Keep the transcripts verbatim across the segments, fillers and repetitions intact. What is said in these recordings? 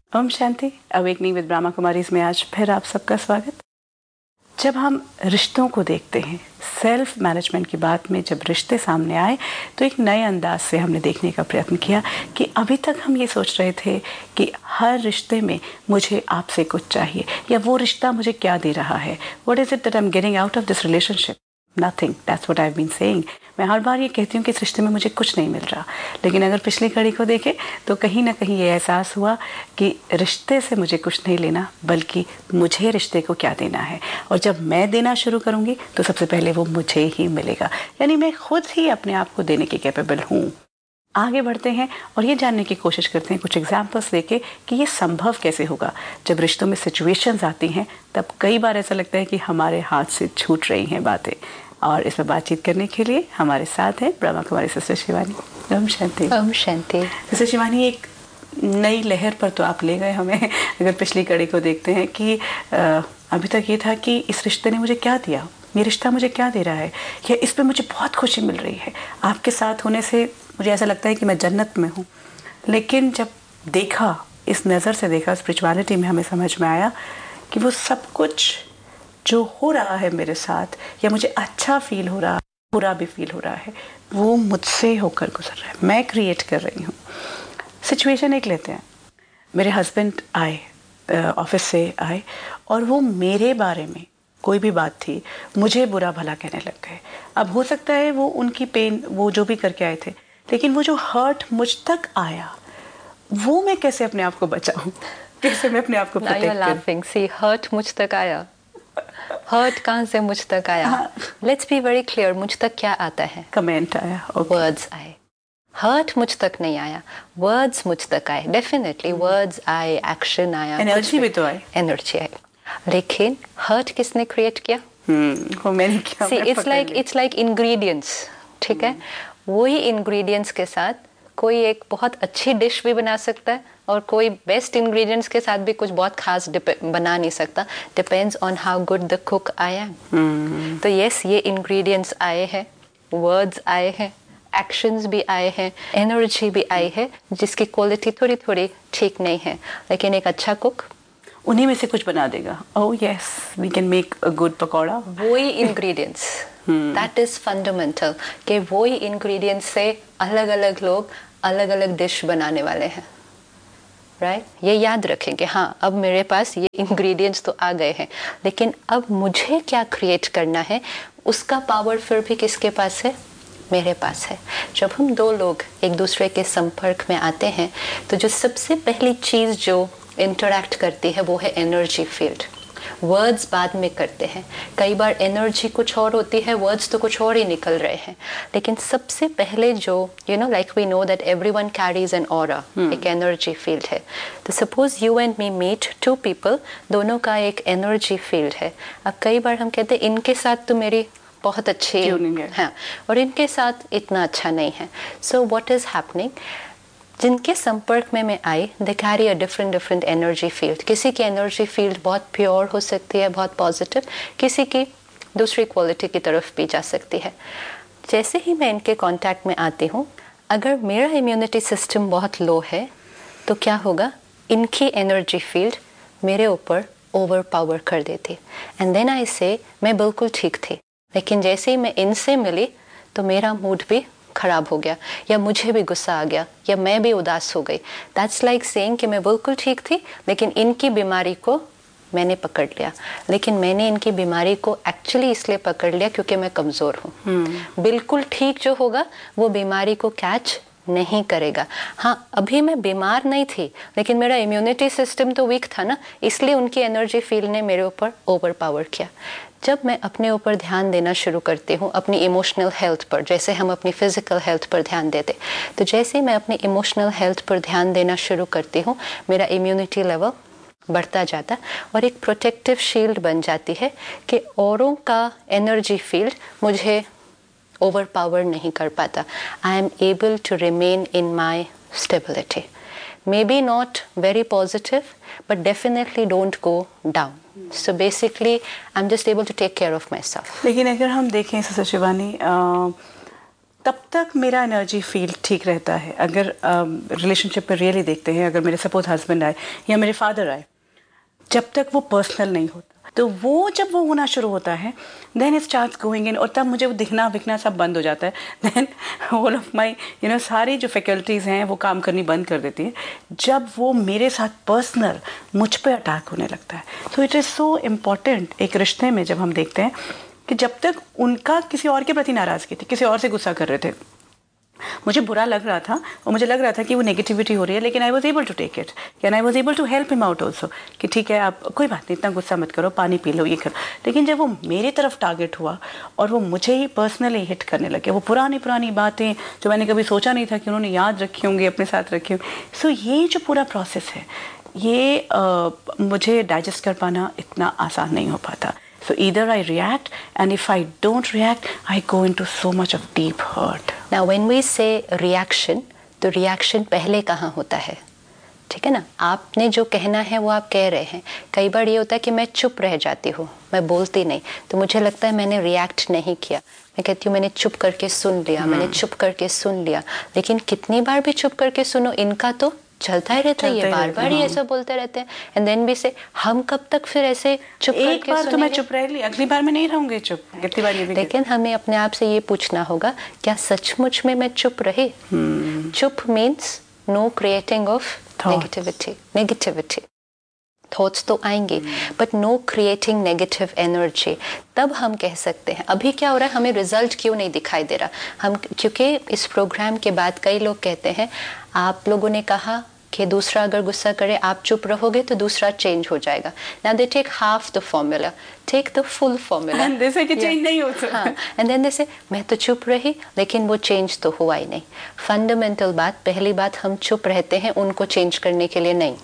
Om Shanti. Awakening with Brahma Kumaris में आज फिर आप सबका स्वागत। जब हम रिश्तों को देखते हैं, सेल्फ मैनेजमेंट की बात में जब रिश्ते सामने आए तो एक नए अंदाज से हमने देखने का प्रयत्न किया कि अभी तक हम ये सोच रहे थे कि हर रिश्ते में मुझे आपसे कुछ चाहिए या वो रिश्ता मुझे क्या दे रहा है, what is it that I am getting out of this relationship. Nothing, that's what I have been saying. मैं हर बार ये कहती हूँ कि इस रिश्ते में मुझे कुछ नहीं मिल रहा, लेकिन अगर पिछली कड़ी को देखें तो कहीं ना कहीं ये एहसास हुआ कि रिश्ते से मुझे कुछ नहीं लेना, बल्कि मुझे रिश्ते को क्या देना है। और जब मैं देना शुरू करूँगी तो सबसे पहले वो मुझे ही मिलेगा, यानी मैं खुद ही अपने आप को देने की कैपेबल हूँ। आगे बढ़ते हैं और ये जानने की कोशिश करते हैं कुछ एग्जाम्पल्स लेके कि ये संभव कैसे होगा। जब रिश्तों में सिचुएशंस आती हैं तब कई बार ऐसा लगता है कि हमारे हाथ से छूट रही हैं बातें। और इसमें बातचीत करने के लिए हमारे साथ हैं ब्रह्मा कुमारी सिस्टर शिवानी। ओम शांति। ओम शांति। सिस्टर शिवानी, एक नई लहर पर तो आप ले गए हमें। अगर पिछली कड़ी को देखते हैं कि आ, अभी तक ये था कि इस रिश्ते ने मुझे क्या दिया, ये रिश्ता मुझे क्या दे रहा है, या इस पर मुझे बहुत खुशी मिल रही है, आपके साथ होने से मुझे ऐसा लगता है कि मैं जन्नत में हूँ। लेकिन जब देखा, इस नज़र से देखा, स्पिरिचुअलिटी में हमें समझ में आया कि वो सब कुछ जो हो रहा है मेरे साथ, या मुझे अच्छा फील हो रहा, बुरा भी फील हो रहा है, वो मुझसे होकर गुजर रहा है, मैं क्रिएट कर रही हूँ। सिचुएशन एक लेते हैं, मेरे हस्बैंड आए, ऑफिस से आए, और वो मेरे बारे में कोई भी बात थी मुझे बुरा भला कहने लग गए। अब हो सकता है वो उनकी पेन, वो जो भी करके आए थे, लेकिन वो जो हर्ट मुझ तक आया, वो मैं कैसे अपने आप को बचाऊं, कैसे मैं अपने आप को प्रोटेक्ट करूं। लाफिंग सी हर्ट मुझ तक आया, हर्ट कहाँ से मुझ तक आया? लेट्स बी वेरी क्लियर, मुझ तक क्या आता है? कमेंट आया, वर्ड्स okay. आए। हर्ट मुझ तक नहीं आया, वर्ड्स मुझ तक आए। डेफिनेटली वर्ड्स आए, एक्शन आया, एनर्जी भी तो आई, एनर्जी आई, लेकिन हर्ट किसने क्रिएट किया? हम्म वो मैंने किया। See it's like it's like ingredients, ठीक है? वही इंग्रेडिएंट्स के साथ कोई एक बहुत अच्छी डिश भी बना सकता है और कोई बेस्ट इंग्रेडिएंट्स के साथ भी कुछ बहुत खास बना नहीं सकता। Depends on how good the cook I am. तो यस, ये इंग्रेडिएंट्स आए हैं, वर्ड्स आए हैं, एक्शंस भी आए हैं, एनर्जी भी आई है, जिसकी क्वालिटी थोड़ी थोड़ी ठीक नहीं है, लेकिन एक अच्छा कुक उन्हीं में से कुछ बना देगा। Oh yes, we can make a good pakora. वही इंग्रेडिएंट्स, दैट इज फंडामेंटल, कि वही इंग्रेडिएंट्स से अलग अलग लोग अलग अलग डिश बनाने वाले हैं, राइट right? ये याद रखें कि हाँ, अब मेरे पास ये इंग्रेडिएंट्स तो आ गए हैं, लेकिन अब मुझे क्या क्रिएट करना है, उसका पावर फिर भी किसके पास है? मेरे पास है। जब हम दो लोग एक दूसरे के संपर्क में आते हैं तो जो सबसे पहली चीज़ जो इंटरैक्ट करती है वो है एनर्जी फील्ड। वर्ड्स बाद में करते हैं, कई बार एनर्जी कुछ और होती है, वर्ड्स तो कुछ और ही निकल रहे हैं, लेकिन सबसे पहले जो you know like we know that everyone carries N aura, एक एनर्जी फील्ड है। तो suppose you and me meet to people, दोनों का एक एनर्जी फील्ड है। अब कई बार हम कहते हैं इनके साथ तो मेरी बहुत अच्छी है, हाँ, और इनके साथ इतना अच्छा नहीं है। सो व्हाट इज हैपनिंग, जिनके संपर्क में मैं आई, they carry a different different energy field. किसी की एनर्जी फील्ड बहुत प्योर हो सकती है, बहुत पॉजिटिव, किसी की दूसरी क्वालिटी की तरफ भी जा सकती है। जैसे ही मैं इनके कांटेक्ट में आती हूँ, अगर मेरा इम्यूनिटी सिस्टम बहुत लो है तो क्या होगा, इनकी एनर्जी फील्ड मेरे ऊपर ओवर पावर कर देती, एंड देन आई से मैं बिल्कुल ठीक थी, लेकिन जैसे ही मैं इनसे मिली तो मेरा मूड भी खराब हो गया, या मुझे भी गुस्सा आ गया, या मैं भी उदास हो गई। दैट्स लाइक सेइंग कि मैं बिल्कुल ठीक थी, लेकिन इनकी बीमारी को मैंने पकड़ लिया। लेकिन मैंने इनकी बीमारी को एक्चुअली इसलिए पकड़ लिया क्योंकि मैं कमज़ोर हूँ। hmm. बिल्कुल ठीक जो होगा वो बीमारी को कैच नहीं करेगा। हाँ, अभी मैं बीमार नहीं थी, लेकिन मेरा इम्यूनिटी सिस्टम तो वीक था ना, इसलिए उनकी एनर्जी फील्ड ने मेरे ऊपर ओवर पावर किया। जब मैं अपने ऊपर ध्यान देना शुरू करती हूँ, अपनी इमोशनल हेल्थ पर, जैसे हम अपनी फिजिकल हेल्थ पर ध्यान देते, तो जैसे ही मैं अपनी इमोशनल हेल्थ पर ध्यान देना शुरू करती हूँ, मेरा इम्यूनिटी लेवल बढ़ता जाता और एक प्रोटेक्टिव शील्ड बन जाती है कि औरों का एनर्जी फील्ड मुझे ओवर पावर नहीं कर पाता। I am able to remain in my stability, may be not very positive but definitely don't go down. So basically, I'm just able to take care of myself. लेकिन अगर हम देखें sister Shivani, तब तक मेरा एनर्जी फील ठीक रहता है। अगर रिलेशनशिप uh, में रियली देखते हैं, अगर मेरे सपोज हस्बैंड आए या मेरे फादर आए, जब तक वो पर्सनल नहीं होता, तो वो जब वो होना शुरू होता है, then it starts going in, और तब मुझे वो दिखना विखना सब बंद हो जाता है। Then all of my you know सारी जो फैकल्टीज़ हैं वो काम करनी बंद कर देती है जब वो मेरे साथ पर्सनल मुझ पे अटैक होने लगता है। So it is so important एक रिश्ते में जब हम देखते हैं कि जब तक उनका किसी और के प्रति नाराज़गी थी, किसी और से गुस्सा कर रहे थे, मुझे बुरा लग रहा था और मुझे लग रहा था कि वो नेगेटिविटी हो रही है, लेकिन I was able to take it and I was able to help him out also कि ठीक है, आप कोई बात नहीं, इतना गुस्सा मत करो, पानी पी लो, ये करो। लेकिन जब वो मेरी तरफ टारगेट हुआ और वो मुझे ही पर्सनली हिट करने लगे, वो पुरानी पुरानी बातें जो मैंने कभी सोचा नहीं था कि उन्होंने याद रखी होंगी, अपने साथ रखी होंगी। सो ये जो पूरा प्रोसेस है, ये आ, मुझे डाइजेस्ट कर पाना इतना आसान नहीं हो पाता। So either I react, and if I don't react, I go into so much of deep hurt. Now when we say reaction, तो reaction पहले कहाँ होता है, ठीक है ना? आपने जो कहना है वो आप कह रहे हैं। कई बार ये होता है कि मैं चुप रह जाती हूँ, मैं बोलती नहीं, तो मुझे लगता है मैंने रिएक्ट नहीं किया। मैं कहती हूँ मैंने चुप करके सुन लिया, hmm. मैंने चुप करके सुन लिया। लेकिन कितनी बार भी चुप करके सुनो, इनका तो चलता ही रहता है, ये बार बार ही ऐसा बोलते रहते हैं। एंड देन भी से हम कब तक फिर ऐसे चुप करके एक बार तो मैं चुप रह ली, अगली बार मैं नहीं रहूंगी चुप, कितनी बार ये भी। लेकिन हमें अपने आप से ये पूछना होगा, क्या सचमुच में मैं चुप रही? hmm. चुप means know creating of negativity. Negativity thoughts तो आएंगे, but know creating negative energy. तब हम कह सकते हैं। अभी क्या हो रहा है, हमें रिजल्ट क्यों नहीं दिखाई दे रहा? हम क्योंकि इस प्रोग्राम के बाद कई लोग कहते हैं, आप लोगों ने कहा कि दूसरा अगर गुस्सा करे, आप चुप रहोगे तो दूसरा चेंज हो जाएगा। Now they take half the formula, take the full formula, and they से कि चेंज नहीं होता। हाँ, एंड देन दे से मैं तो चुप रही, लेकिन वो चेंज तो हुआ ही नहीं। फंडामेंटल बात, पहली बात, हम चुप रहते हैं उनको चेंज करने के लिए नहीं।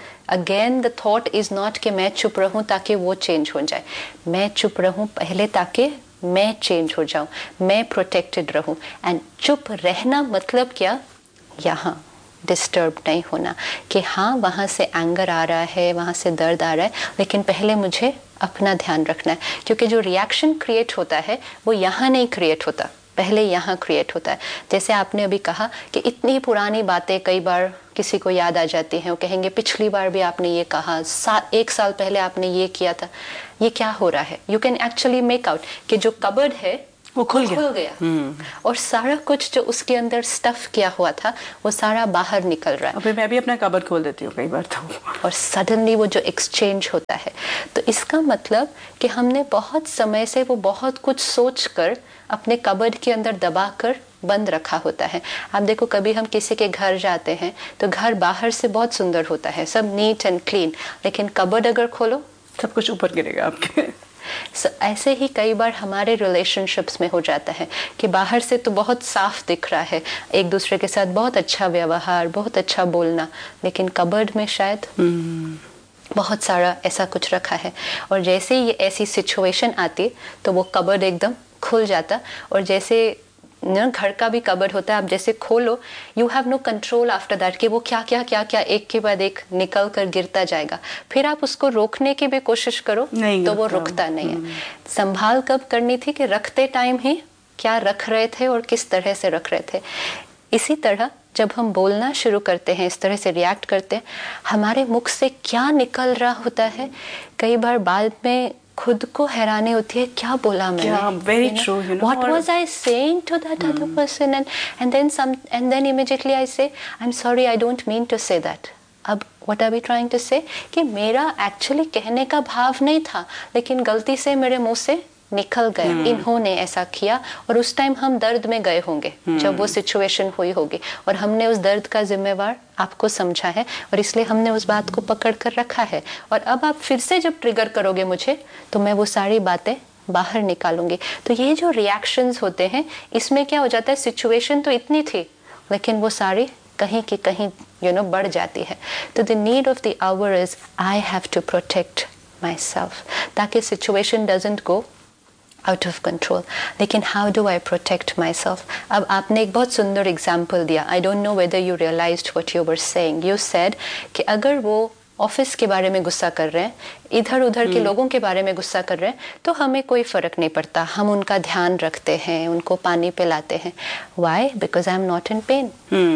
Again the thought is not कि मैं चुप रहूं ताकि वो चेंज हो जाए। मैं चुप रहूं पहले ताकि मैं चेंज हो जाऊं, मैं प्रोटेक्टेड रहूं। एंड चुप रहना मतलब क्या? यहाँ डिस्टर्ब नहीं होना, कि हाँ वहाँ से एंगर आ रहा है, वहाँ से दर्द आ रहा है, लेकिन पहले मुझे अपना ध्यान रखना है। क्योंकि जो रिएक्शन क्रिएट होता है वो यहाँ नहीं क्रिएट होता, पहले यहाँ क्रिएट होता है। जैसे आपने अभी कहा कि इतनी पुरानी बातें कई बार किसी को याद आ जाती हैं, वो कहेंगे पिछली बार भी आपने ये कहा, सा, एक साल पहले आपने ये किया था। ये क्या हो रहा है? You can actually make out कि जो कबर्ड है वो खुल गया, खुल गया। hmm. और सारा कुछ जो उसके अंदर स्टफ किया हुआ था वो सारा बाहर निकल रहा है। फिर मैं भी अपना कबर्ड खोल देती हूँ कई बार तो, और सडनली वो जो एक्सचेंज होता है, तो इसका मतलब कि हमने बहुत समय से वो बहुत कुछ सोच कर अपने कबर्ड के अंदर दबा कर बंद रखा होता है। आप देखो, कभी हम किसी के घर जाते हैं तो घर बाहर से बहुत सुंदर होता है, सब नीट एंड क्लीन, लेकिन कबर्ड अगर खोलो सब कुछ ऊपर गिरेगा आपके। So, ऐसे ही कई बार हमारे रिलेशनशिप्स में हो जाता है कि बाहर से तो बहुत साफ दिख रहा है, एक दूसरे के साथ बहुत अच्छा व्यवहार, बहुत अच्छा बोलना, लेकिन कबर्ड में शायद hmm. बहुत सारा ऐसा कुछ रखा है। और जैसे ही ये ऐसी सिचुएशन आती तो वो कबर्ड एकदम खुल जाता। और जैसे न घर का भी कबर्ड होता है, आप जैसे खोलो, you have no control after that कि वो क्या क्या क्या क्या एक के बाद एक निकल कर गिरता जाएगा। फिर आप उसको रोकने की भी कोशिश करो तो वो रुकता नहीं है। संभाल कब करनी थी कि रखते टाइम ही क्या रख रहे थे और किस तरह से रख रहे थे। इसी तरह जब हम बोलना शुरू करते हैं, इस तरह से रिएक्ट करते हैं, हमारे मुख से क्या निकल रहा होता है, कई बार बाद में खुद को हैरानी होती है, क्या बोला मैंने? yeah, very you know? true, you know? What was I saying to that hmm. other person? And and then some, and then immediately I say, I'm sorry, I don't mean to say that. अब what are we trying to say? कि मेरा actually कहने का भाव नहीं था, लेकिन गलती से मेरे मुंह से निकल गया, hmm. इन्होंने ऐसा किया। और उस टाइम हम दर्द में गए होंगे hmm. जब वो सिचुएशन हुई होगी, और हमने उस दर्द का जिम्मेवार आपको समझा है, और इसलिए हमने उस बात को पकड़ कर रखा है। और अब आप फिर से जब ट्रिगर करोगे मुझे, तो मैं वो सारी बातें बाहर निकालूंगी। तो ये जो रिएक्शंस होते हैं, इसमें क्या हो जाता है, सिचुएशन तो इतनी थी, लेकिन वो सारी कहीं की कहीं यू नो बढ़ जाती है। तो the need of the our is I have to protect my self, ताकि situation doesn't go out of control. लेकिन how do I protect my self? अब आपने एक बहुत सुंदर एग्जाम्पल दिया। I don't know whether you realised what you were saying. You said कि अगर वो ऑफिस के बारे में गुस्सा कर रहे हैं, इधर उधर के लोगों के बारे में गुस्सा कर रहे हैं, तो हमें कोई फ़र्क नहीं पड़ता, हम उनका ध्यान रखते हैं, उनको पानी पिलाते हैं. Y? Because I am not in pen.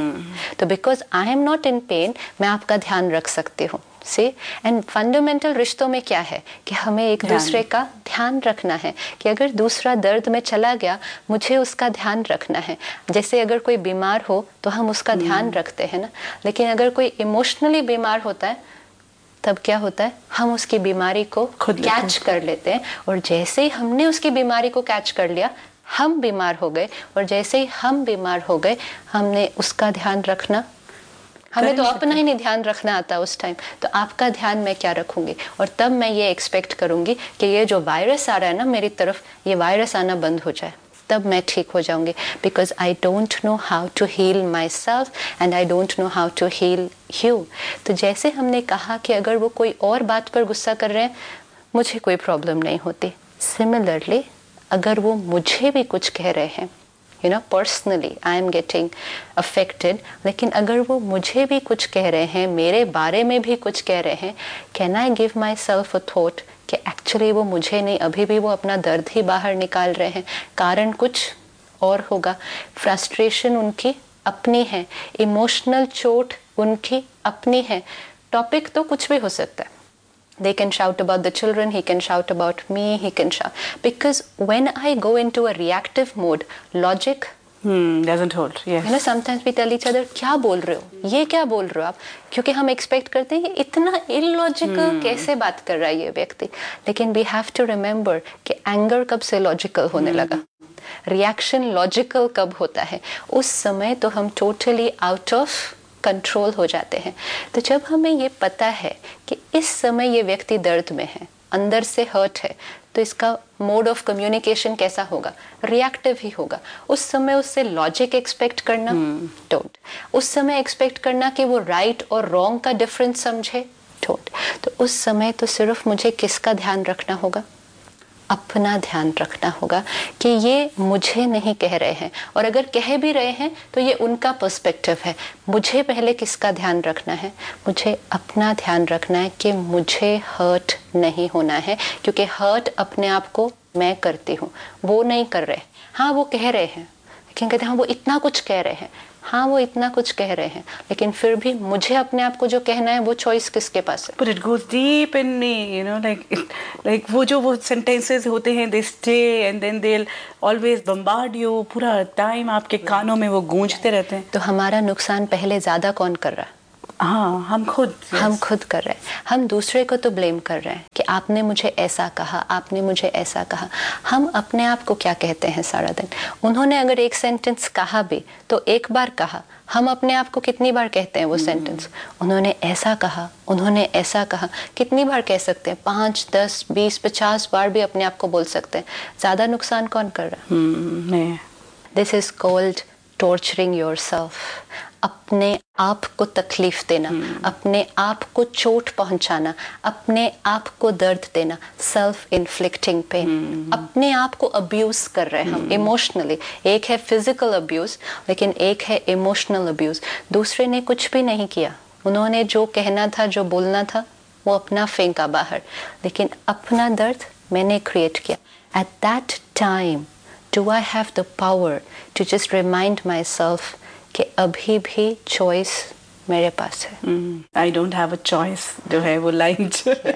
तो because I am not in pen मैं आपका ध्यान रख सकती हूँ. सी एंड फंडामेंटल रिश्तों में क्या है कि हमें एक दूसरे का ध्यान रखना है, कि अगर दूसरा दर्द में चला गया मुझे उसका ध्यान रखना है. जैसे अगर कोई बीमार हो तो हम उसका ध्यान रखते हैं ना, लेकिन अगर कोई इमोशनली बीमार होता है तब क्या होता है, हम उसकी बीमारी को खुद कैच कर लेते हैं, और जैसे ही हमने उसकी बीमारी को कैच कर लिया हम बीमार हो गए, और जैसे ही हम बीमार हो गए हमने उसका ध्यान रखना, हमें तो अपना ही नहीं ध्यान रखना आता उस टाइम, तो आपका ध्यान मैं क्या रखूंगी. और तब मैं ये एक्सपेक्ट करूंगी कि ये जो वायरस आ रहा है ना मेरी तरफ, ये वायरस आना बंद हो जाए, तब मैं ठीक हो जाऊंगी. Because I don't know how to heal my self and I don't know how to heal you. तो जैसे हमने कहा कि अगर वो कोई और बात पर गुस्सा कर रहे हैं मुझे कोई प्रॉब्लम नहीं होती, सिमिलरली अगर वो मुझे भी कुछ कह रहे हैं, you know personally I am getting affected, लेकिन अगर वो मुझे भी कुछ कह रहे हैं, मेरे बारे में भी कुछ कह रहे हैं, can I give my self a thought कि एक्चुअली वो मुझे नहीं, अभी भी वो अपना दर्द ही बाहर निकाल रहे हैं, कारण कुछ और होगा, फ्रस्ट्रेशन उनकी अपनी है, इमोशनल चोट उनकी अपनी है. टॉपिक तो कुछ भी हो सकता है. They can shout about the children, he can shout about me, he can shout. Because when I go into a reactive mode, logic hmm, doesn't hold. Yes. You know, sometimes we tell each other, क्या बोल रहे हो, ये क्या बोल रहे हो आप, क्योंकि हम एक्सपेक्ट करते हैं कि इतना illogical hmm. कैसे बात कर रहा है ये व्यक्ति. लेकिन we have to remember कि एंगर कब से लॉजिकल होने hmm. लगा, रिएक्शन लॉजिकल कब होता है, उस समय तो हम टोटली आउट ऑफ कंट्रोल हो जाते हैं. तो जब हमें ये पता है कि इस समय ये व्यक्ति दर्द में है, अंदर से हर्ट है, तो इसका मोड ऑफ कम्युनिकेशन कैसा होगा, रिएक्टिव ही होगा. उस समय उससे लॉजिक एक्सपेक्ट करना डोंट hmm. उस समय एक्सपेक्ट करना कि वो राइट right और रॉन्ग का डिफरेंस समझे डोंट. तो उस समय तो सिर्फ मुझे किसका ध्यान रखना होगा, अपना ध्यान रखना होगा कि ये मुझे नहीं कह रहे हैं, और अगर कह भी रहे हैं तो ये उनका पर्सपेक्टिव है. मुझे पहले किसका ध्यान रखना है, मुझे अपना ध्यान रखना है कि मुझे हर्ट नहीं होना है, क्योंकि हर्ट अपने आप को मैं करती हूँ, वो नहीं कर रहे. हाँ वो कह रहे हैं, लेकिन कहते हैं हाँ वो इतना कुछ कह रहे हैं, हाँ वो इतना कुछ कह रहे हैं, लेकिन फिर भी मुझे अपने आप को जो कहना है वो चॉइस किसके पास है. But it goes deep in me, you know, like it, like वो जो वो sentences होते हैं, they stay and then they'll always bombard you, पूरा टाइम आपके कानों में वो गूंजते रहते हैं. तो हमारा नुकसान पहले ज़्यादा कौन कर रहा है, हाँ हम खुद हम खुद कर रहे हैं. हम दूसरे को तो ब्लेम कर रहे हैं कि आपने मुझे ऐसा कहा, आपने मुझे ऐसा कहा. हम अपने आप को क्या कहते हैं सारा दिन, उन्होंने अगर एक सेंटेंस कहा भी तो एक बार कहा, हम अपने आप को कितनी बार कहते हैं वो सेंटेंस, उन्होंने ऐसा कहा, उन्होंने ऐसा कहा, कितनी बार कह सकते हैं, पाँच दस बीस पचास बार भी अपने आप को बोल सकते हैं. ज़्यादा नुकसान कौन कर रहा है? This is called torturing yourself. अपने आप को तकलीफ देना, hmm. अपने आप को चोट पहुंचाना, अपने आप को दर्द देना, सेल्फ इन्फ्लिक्टिंग पेन. अपने आप को अब्यूज कर रहे हैं hmm. हम इमोशनली. एक है फिजिकल अब्यूज, लेकिन एक है इमोशनल अब्यूज. दूसरे ने कुछ भी नहीं किया, उन्होंने जो कहना था, जो बोलना था, वो अपना फेंका बाहर, लेकिन अपना दर्द मैंने क्रिएट किया. At that time do I have the power to just remind my self कि अभी भी चॉइस मेरे पास है. I don't have a choice जो है वो line.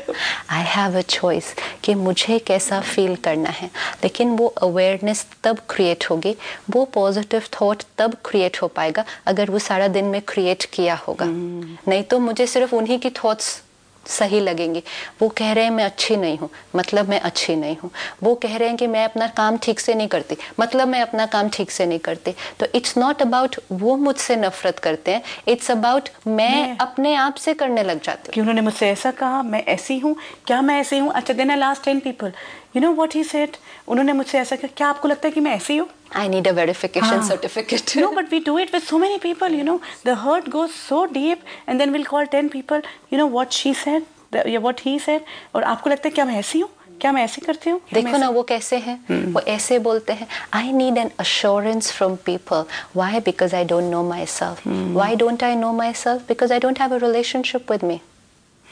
I have a choice कि मुझे कैसा फील करना है, लेकिन वो अवेयरनेस तब क्रिएट होगी, वो पॉजिटिव थॉट तब क्रिएट हो पाएगा अगर वो सारा दिन में क्रिएट किया होगा. hmm. नहीं तो मुझे सिर्फ उन्हीं की थॉट्स सही लगेंगी. वो कह रहे हैं मैं अच्छी नहीं हूँ, मतलब मैं अच्छी नहीं हूँ. वो कह रहे हैं कि मैं अपना काम ठीक से नहीं करती, मतलब मैं अपना काम ठीक से नहीं करती. तो इट्स नॉट अबाउट वो मुझसे नफरत करते हैं, इट्स अबाउट मैं, मैं अपने आप से करने लग जाती हूँ कि उन्होंने मुझसे ऐसा कहा, मैं ऐसी हूँ, क्या मैं ऐसी हूँ. अच्छा then I last ten people, you know what he said, उन्होंने मुझसे ऐसा कहा, क्या आपको लगता है कि मैं ऐसी हूँ? I need a verification ah. certificate. No, but we do it with so many people, you know. The hurt goes so deep and then we'll call ten people, you know what she said, या what he said, और आपको लगता है क्या मैं ऐसी हूँ, क्या मैं ऐसे करती हूँ? देखो ना वो कैसे हैं, hmm. वो ऐसे बोलते हैं. I need an assurance from people. Why? Because I don't know myself. Hmm. Why don't I know myself? Because I don't have a relationship with me.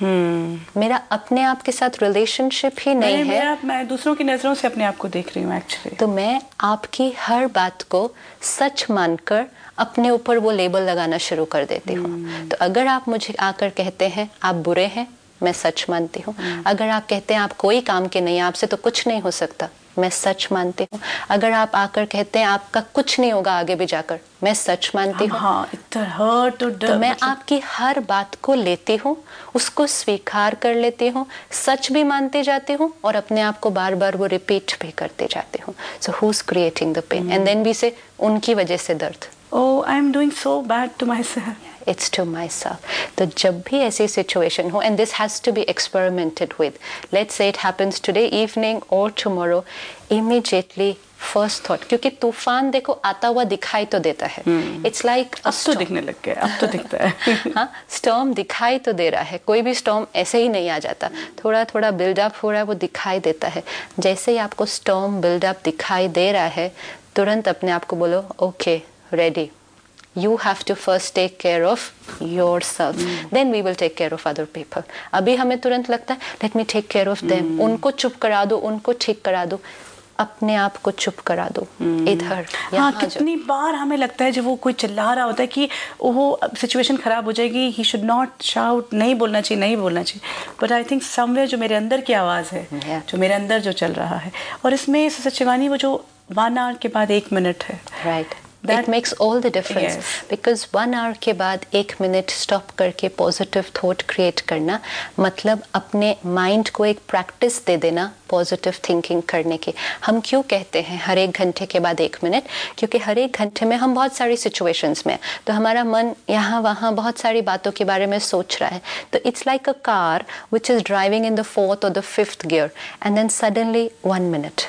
hmm. मेरा अपने आप के साथ रिलेशनशिप ही नहीं है। मेरा, मैं दूसरों की नजरों से अपने आप को देख रही हूँ एक्चुअली। तो मैं आपकी हर बात को सच मानकर अपने ऊपर वो लेबल लगाना शुरू कर देती हूँ। hmm. तो अगर आप मुझे आकर कहते हैं आप बुरे हैं, मैं सच मानती हूँ। hmm. अगर आप कहते हैं आप कोई काम के नहीं, आपसे तो कुछ नहीं हो सकता, मैं सच मानती हूँ। अगर आप आकर कहते हैं आपका कुछ नहीं होगा आगे भी जाकर, मैं सच मानती हूँ। हाँ, इतना हर्ट और तो मैं आपकी हर बात को लेती हूँ, उसको स्वीकार कर लेती हूँ, सच भी मानती जाती हूँ और अपने आप को बार बार वो रिपीट भी करते जाती हूँ। So who is creating the pen and then we से उनकी वजह से दर्द। Oh, I am doing so bad to myself. It's to myself. तो जब भी ऐसी सिचुएशन हो, and this has to be experimented with. Let's say it happens today evening or tomorrow. Immediately first thought, क्योंकि तूफान देखो आता हुआ दिखाई तो देता है। hmm. It's like अब तो दिखने लग गया, अब तो दिखता है। हाँ, स्टॉर्म दिखाई तो दे रहा है। कोई भी स्टॉर्म ऐसे ही नहीं आ जाता, थोड़ा थोड़ा बिल्डअप हो रहा है, वो दिखाई देता है। जैसे ही आपको स्टॉर्म बिल्डअप दिखाई दे रहा है, तुरंत अपने आप को बोलो okay, ready. You have to first take care of yourself. Mm. Then we will take care of other people. अभी हमें तुरंत लगता है let me take care of them. Mm. उनको चुप करा दो, उनको ठीक करा दो, अपने आप को चुप करा दो। mm. इधर हाँ, कितनी बार हमें लगता है जब वो कोई चिल्ला रहा होता है कि वो सिचुएशन खराब हो जाएगी, he should not shout, नहीं बोलना चाहिए, नहीं बोलना चाहिए। But I think somewhere जो मेरे अंदर की आवाज़ है, yeah. जो मेरे अंदर जो चल रहा है, और इसमें शिवानी वो जो वन आवर के बाद एक मिनट है, right. That it makes all the difference. Yes. Because one hour के बाद एक मिनट स्टॉप करके पॉजिटिव थॉट क्रिएट करना, मतलब अपने माइंड को एक प्रैक्टिस दे देना पॉजिटिव थिंकिंग करने की। हम क्यों कहते हैं हर एक घंटे के बाद एक मिनट? क्योंकि हर एक घंटे में हम बहुत सारी सिचुएशंस में, तो हमारा मन यहाँ वहाँ बहुत सारी बातों के बारे में सोच रहा है। तो it's like a car which is driving in the fourth और the fifth gear and then suddenly one minute.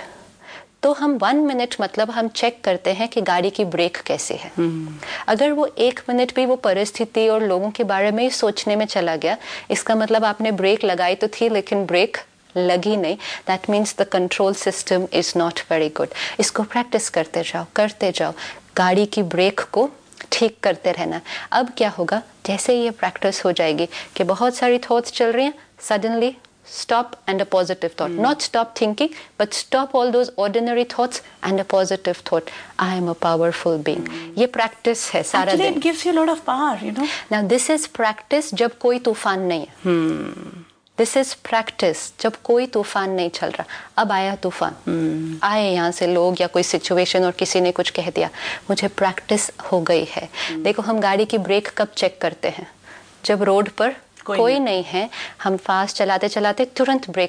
तो हम वन मिनट मतलब हम चेक करते हैं कि गाड़ी की ब्रेक कैसे है। hmm. अगर वो एक मिनट भी वो परिस्थिति और लोगों के बारे में ही सोचने में चला गया, इसका मतलब आपने ब्रेक लगाई तो थी लेकिन ब्रेक लगी नहीं। That means the control system is not very good. इसको प्रैक्टिस करते जाओ करते जाओ, गाड़ी की ब्रेक को ठीक करते रहना। अब क्या होगा, जैसे ये प्रैक्टिस हो जाएगी कि बहुत सारी थॉट्स चल रही हैं, suddenly stop and a positive thought. Mm. Not stop thinking, but stop all those ordinary thoughts and a positive thought. I am a powerful being. Mm. ये practice है सारा दिन. Actually, it gives you a lot of power, you know. Now this is practice जब कोई तूफान नहीं है. Hmm. This is practice जब कोई तूफान नहीं चल रहा। अब आया तूफान, hmm. आए यहाँ से लोग या कोई सिचुएशन और किसी ने कुछ कह दिया, मुझे प्रैक्टिस हो गई है। hmm. देखो हम गाड़ी की ब्रेक कब चेक करते हैं? जब रोड पर कोई, कोई नहीं है, हम फास्ट चलाते चलाते तुरंत ब्रेक